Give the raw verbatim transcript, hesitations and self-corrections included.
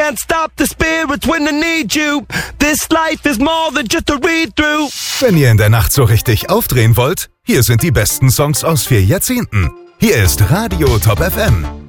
Can't stop the spirits when I need you. This life is more than just a read-through. Wenn ihr in der Nacht so richtig aufdrehen wollt, hier sind die besten Songs aus vier Jahrzehnten. Hier ist Radio Top F M.